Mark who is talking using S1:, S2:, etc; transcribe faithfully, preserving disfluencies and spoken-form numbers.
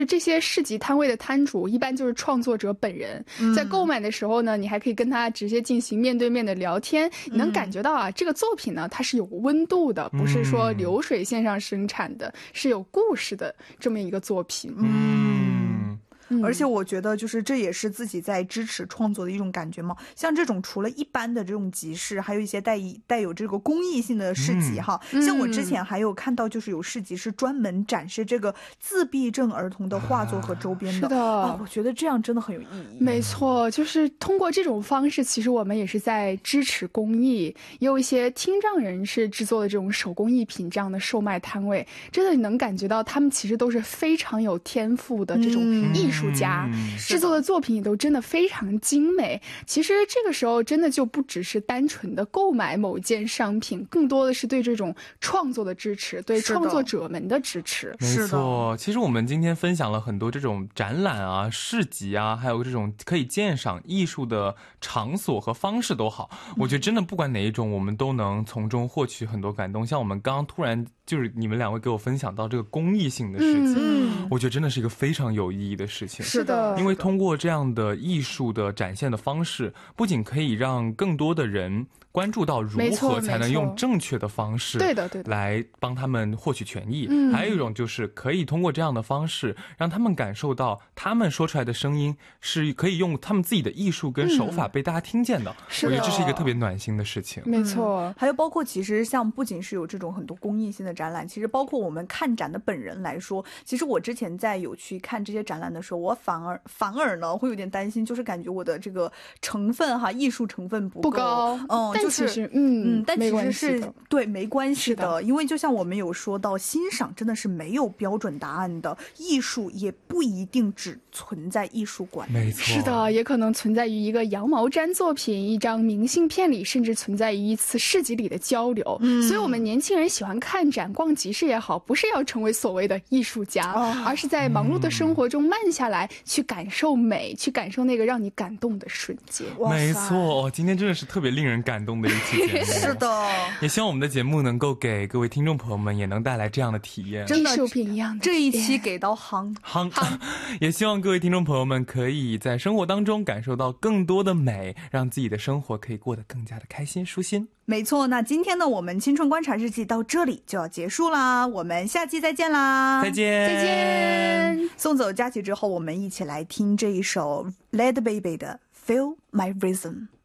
S1: 这些市集摊位的摊主一般就是创作者本人，在购买的时候呢，你还可以跟他直接进行面对面的聊天，你能感觉到啊，这个作品呢它是有温度的，不是说流水线上生产的，是有故事的这么一个作品。
S2: 嗯，而且我觉得就是这也是自己在支持创作的一种感觉嘛。像这种除了一般的这种集市，还有一些带带有这个公益性的市集哈、嗯、像我之前还有看到就是有市集是专门展示这个自闭症儿童的画作和周边的、啊、是的、啊、我觉得这样真的很有意义。
S1: 没错，就是通过这种方式，其实我们也是在支持公益，也有一些听障人士制作的这种手工艺品这样的售卖摊位，真的能感觉到他们其实都是非常有天赋的这种艺术家、嗯、制作的作品也都真的非常精美。其实这个时候真的就不只是单纯的购买某件商品，更多的是对这种创作的支持，对创作者们的支持。
S3: 没错，其实我们今天分享了很多这种展览啊、市集啊，还有这种可以鉴赏艺术的场所和方式都好，我觉得真的不管哪一种，我们都能从中获取很多感动。像我们刚刚突然就是你们两位给我分享到这个公益性的事情、嗯、我觉得真的是一个非常有意义的事情。
S1: 是的，
S3: 因为通过这样的艺术的展现的方式，不仅可以让更多的人关注到如何才能用正确的方式
S1: 对的对的
S3: 来帮他们获取权益，还有一种就是可以通过这样的方式让他们感受到他们说出来的声音是可以用他们自己的艺术跟手法被大家听见的、嗯、我觉得这是一个特别暖心的事情。
S1: 没错、
S2: 嗯、还有包括其实像不仅是有这种很多公益性的展览，其实包括我们看展的本人来说，其实我之前在有去看这些展览的时候，我反而反而呢会有点担心，就是感觉我的这个成分哈，艺术成分不够
S1: 不高，
S2: 嗯，
S1: 但其实嗯
S2: 嗯，但其实是对没关系的，
S1: 的
S2: 因为就像我们有说到，欣赏真的是没有标准答案的，艺术也不一定只存在艺术馆，
S3: 没错，
S1: 是的，也可能存在于一个羊毛毡作品、一张明信片里，甚至存在于一次市集里的交流。嗯，所以我们年轻人喜欢看展、逛集市也好，不是要成为所谓的艺术家、哦、而是在忙碌的生活中慢下来、嗯、去感受美，去感受那个让你感动的瞬间。
S3: 没错，今天真的是特别令人感动的一期节目
S2: 是的，
S3: 也希望我们的节目能够给各位听众朋友们也能带来这样的体验，
S1: 真的艺术品一样的
S2: 这一期给到夯
S3: 夯也希望各位听众朋友们可以在生活当中感受到更多的美，让自己的生活可以过得更加的开心舒心。
S2: 没错，那今天呢我们青春观察日记到这里就要结束啦，我们下期再见啦，
S3: 再见
S1: 再见。
S2: 送走佳琪之后，我们一起来听这一首 Led Baby 的 Feel My Rhythm。